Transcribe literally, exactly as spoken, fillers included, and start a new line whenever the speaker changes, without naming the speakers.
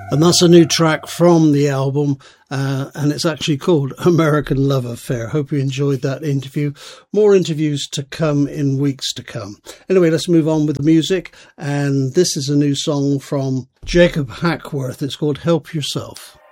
And that's a new track from the album, uh, and it's actually called American Love Affair. Hope you enjoyed that interview. More interviews to come in weeks to come. Anyway, let's move on with the music, and this is a new song from Jacob Hackworth. It's called Help Yourself.